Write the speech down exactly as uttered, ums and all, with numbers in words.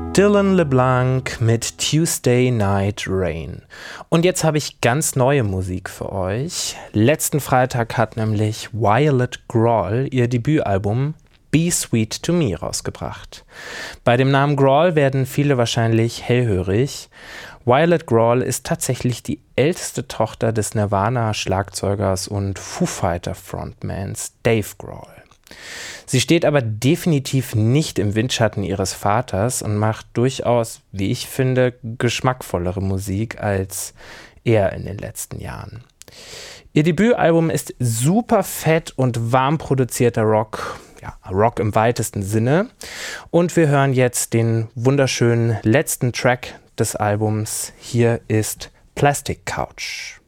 Dylan LeBlanc mit Tuesday Night Rain. Und jetzt habe ich ganz neue Musik für euch. Letzten Freitag hat nämlich Violet Grohl ihr Debütalbum Be Sweet to Me rausgebracht. Bei dem Namen Grohl werden viele wahrscheinlich hellhörig. Violet Grohl ist tatsächlich die älteste Tochter des Nirvana-Schlagzeugers und Foo Fighter-Frontmans Dave Grohl. Sie steht aber definitiv nicht im Windschatten ihres Vaters und macht durchaus, wie ich finde, geschmackvollere Musik als er in den letzten Jahren. Ihr Debütalbum ist super fett und warm produzierter Rock, ja, Rock im weitesten Sinne. Und wir hören jetzt den wunderschönen letzten Track des Albums. Hier ist Plastic Couch.